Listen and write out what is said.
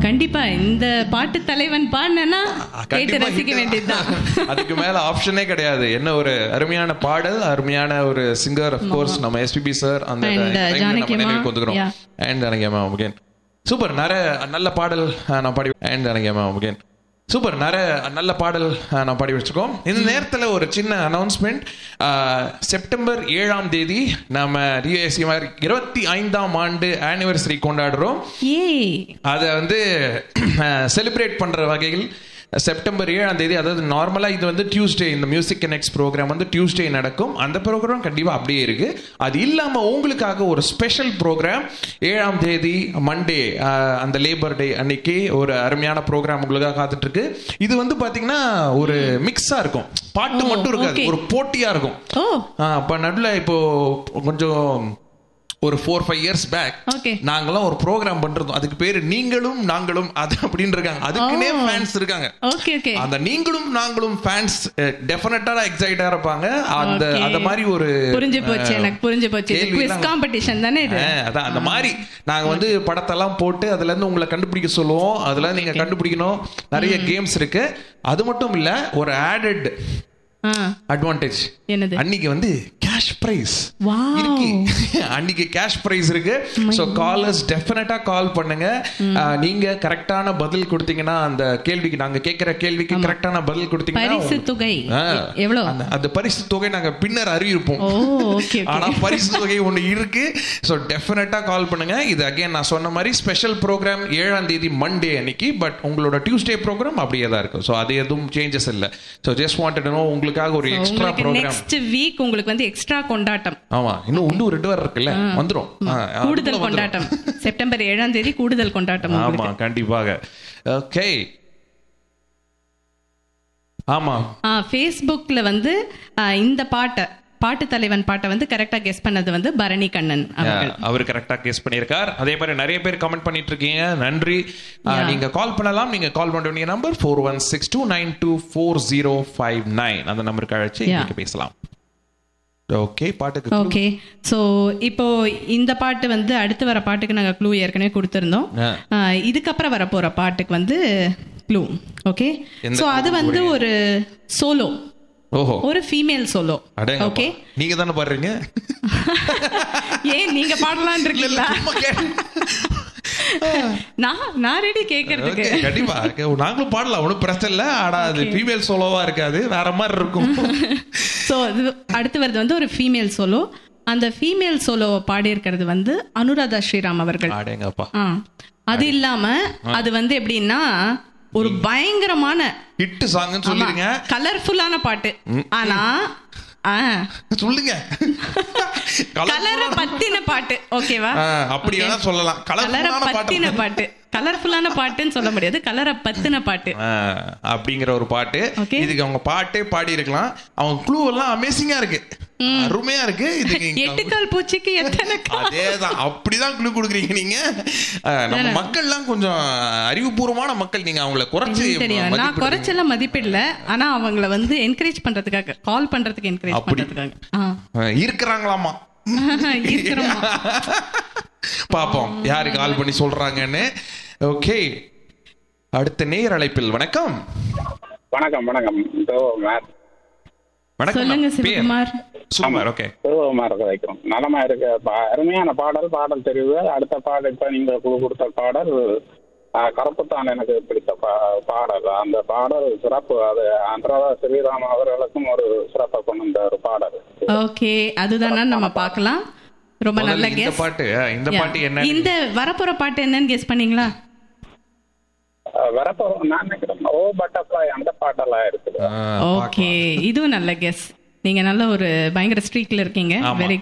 கண்டிப்பா இந்த பாட்டு தலைவன் பாடினா கேட்டு ரசிக்க வேண்டியதுதான். அதுக்கு மேல ஆப்ஷனே கிடையாது. என்ன ஒரு அருமையான பாடல், அருமையான ஒரு சிங்கர். ஆஃப் கோர்ஸ் நம்ம எஸ்பிபி சார் அந்த வந்துக்கிறோம். அண்ட் எனக்கு சூப்பர், நிறைய நல்ல பாடல் நான் பாடி. அண்ட் எனக்கு சூப்பர், நிறைய நல்ல பாடல் நான் பாடி வச்சுக்கோம். இந்த நேரத்தில் ஒரு சின்ன அனௌன்ஸ்மெண்ட். செப்டம்பர் 7ஆம் தேதி நம்ம டிஎஸ்சிஆர் 25ஆம் ஆண்டு ஆனிவர்சரி கொண்டாடுறோம். அதை வந்து செலிப்ரேட் பண்ற வகையில் செப்டம்பர் 7ஆம் தேதி, அதாவது நார்மலாக இது வந்து டியூஸ்டே, இந்த மியூசிக் கனெக்ட்ஸ் ப்ரோக்ராம் வந்து டியூஸ்டே நடக்கும். அந்த ப்ரோக்ராம் கண்டிப்பாக அப்படியே இருக்கு. அது இல்லாமல் உங்களுக்காக ஒரு ஸ்பெஷல் ப்ரோக்ராம் 7ஆம் தேதி மண்டே, அந்த லேபர் டே அன்னைக்கு ஒரு அருமையான ப்ரோக்ராம் உங்களுக்காக காத்துட்டு இருக்கு. இது வந்து பார்த்தீங்கன்னா ஒரு மிக்ஸாக இருக்கும், பாட்டு மட்டும் இருக்காது, ஒரு போட்டியாக இருக்கும். அப்போ நடுவில் இப்போ கொஞ்சம் ஒரு 4-5 இயர்ஸ் பேக் நாங்களாம் ஒரு ப்ரோக்ராம் பண்றோம். அதுக்கு பேரு நீங்களும் நாங்களும் அது அப்படின்னு இருக்காங்க. அதுக்குனே ஃபேன்ஸ் இருக்காங்க. அந்த நீங்களும் நாங்களும் ஃபேன்ஸ் டெஃபினட்டா எக்ஸைட்டா இருப்பாங்க. அந்த மாதிரி ஒரு புரிஞ்சு போச்சு, எனக்கு புரிஞ்சு போச்சு. குவிஸ் காம்படிஷன் தானே இது. அதான் அந்த மாதிரி நாங்க வந்து படத்தெல்லாம் போட்டு அதுல இருந்து உங்களை கண்டுபிடிக்க சொல்லுவோம். அதுல நீங்க கண்டுபிடிக்கணும். நிறைய கேம்ஸ் இருக்கு. அது மட்டும் இல்ல, ஒரு ஆடட் அட்வான்டேஜ் அன்னைக்கு வந்து கேஷ் பிரைஸ் இருக்கு. அன்னைக்கு கேஷ் பிரைஸ் இருக்கு. சோ காலர்ஸ் டெஃபினட்டா கால் பண்ணுங்க. நீங்க கரெக்டான பதில் கொடுத்தீங்கன்னா, அந்த கேள்விக்கு நாங்க கேட்கிற கேள்விக்கு கரெக்டான பதில் கொடுத்தீங்கன்னா பரிசு தொகை எவ்வளவு, அந்த பரிசு தொகை நாங்க பின்னர் அறிவிப்போம். ஆனா பரிசு தொகை ஒண்ணு இருக்கு. சோ டெஃபினட்டா கால் பண்ணுங்க. இது அகைன் நான் சொன்ன மாதிரி ஸ்பெஷல் ப்ரோக்ராம் 7ஆம் தேதி மண்டே அன்னைக்கு. பட் உங்களோட டியூஸ்டே ப்ரோக்ராம் அப்படியே தான் இருக்கும். சோ அது எதுவும் சேஞ்சஸ் இல்ல. So just wanted to know உங்களுக்கு ஒரு எக்ஸ்ட்ரா ப்ரோக்ராம் நெக்ஸ்ட் வீக் உங்களுக்கு வந்து எக்ஸ்ட்ரா கொண்டாட்டம். ஆமா, இன்னும் 2 வாரம் இருக்குல்ல, வந்துரும். கூடுதல் கொண்டாட்டம் செப்டம்பர் 7ஆம் தேதி கூடுதல் கொண்டாட்டம். ஆமா, கண்டிப்பாக. ஓகே, ஆமா, Facebookல வந்து இந்த பாட்டு தலைவன் பாட்டை வந்து கரெக்டா கெஸ் பண்ணது வந்து பரணி கண்ணன் அவர் கரெக்டா கெஸ் பண்ணியிருக்கார். அதே மாதிரி நிறைய பேர் கமெண்ட் பண்ணிட்டு இருக்கீங்க, நன்றி. நீங்க கால் பண்ணலாம். நீங்க கால் பண்ண வேண்டிய நம்பர் 4162924059. அந்த நம்பருக்கு அழைச்சு நீங்க பேசலாம். ஓகே, பாட்டுக்கு ஓகே. சோ இப்போ இந்த பாட்டு வந்து அடுத்து வர பாட்டுக்கு நாங்க க்ளூ ஏற்கனவே கொடுத்திருந்தோம். இதுக்கப்புறம் வர போற பாட்டுக்கு வந்து க்ளூ. ஓகே, சோ அது வந்து ஒரு சோலோ, ஒரு ஃபீமேல் சோலோ. ஓகே, நீங்க தானே பாடுறீங்க? ஏன் நீங்க பாடலாம்னு இருக்கீங்களா? நான் ரெடி கேக்குறதுக்கு. கண்டிப்பா நாங்களும் பாடலாம், ஒன்றும் பிரச்சனை இல்லை. ஆனா அது ஃபீமேல் சோலோவா இருக்காது, வேற மாதிரி இருக்கும். சோ அடுத்து வருது வந்து ஒரு ஃபீமேல் சோலோ. அந்த ஃபீமேல் சோலோவை பாடி இருக்கிறது வந்து அனுராதா ஸ்ரீராம் அவர்கள். அது இல்லாம அது வந்து எப்படின்னா ஒரு பயங்கரமான ஹிட் சாங்னு சொல்லுங்க, கலர்ஃபுல்லான பாட்டு. ஆனா சொல்லுங்க, கலரை பத்தின பாட்டு. ஓகேவா, அப்படி வேணா சொல்லலாம். கலரை பத்தின பாட்டு, கலர்ஃபுல்லான பாட்டுன்னு சொல்ல முடியாது, கலரை பத்தின பாட்டு அப்படிங்கிற ஒரு பாட்டு. இதுக்கு அவங்க பாட்டே பாடி இருக்கலாம். அவங்க க்ளூ எல்லாம் அமேசிங்கா இருக்கு, அருமையா இருக்கு. இதுக்கு 8 கால் பூச்சிக்கு எத்தனை? அதேதான், அப்படிதான் க்ளூ கொடுக்குறீங்க நீங்க. நம்ம மக்கள் எல்லாம் கொஞ்சம் அறிவுபூர்வமான மக்கள். நீங்க அவங்களை குறைச்சு தெரியும், நான் குறைச்செல்லாம் மதிப்பிடல. ஆனா அவங்களை வந்து என்கரேஜ் பண்றதுக்காக, கால் பண்றதுக்கு என்கரேஜ் பண்றதுக்காக இருக்கிறாங்களாமா. பாப்போம் யாரு கால் பண்ணி சொல்றாங்கன்னு. ஓகே, அடுத்த நேயர் அழைப்பில். வணக்கம். வணக்கம். வணக்கம். சொல்லுங்க சிவகுமார். சுகுமார். ஓகே, சிவகுமார் வைக்கிறோம். நலமா இருக்கு. அருமையான பாடல் தெரியுது. அடுத்த பாடல் இப்ப நீங்க கொடுத்த பாடல் கருப்புத்தான் எனக்கு பிடித்த பாடல். அந்த பாடல் சிறப்பு. அது அனுராதா ஸ்ரீராம் அவர்களுக்கும் ஒரு சிறப்பை கொண்டு வந்த ஒரு பாடல். ஓகே, அதுதானா நம்ம பார்க்கலாம். ரொம்ப நல்ல கெஸ். இந்த பாட்டு என்ன? இந்த வரப்போற பாட்டு என்னன்னு கெஸ் பண்ணீங்களா? வரப்போற நான் நினைக்கிறேன் ஓ பட்டர்ஃப்ளை, அந்த பாட்டெல்லாம் இருக்குது. ஓகே, இதுவும் நல்ல கெஸ். நீங்க நல்ல ஒரு பயங்கர ஸ்ட்ரீக்ல இருக்கீங்க. வெரி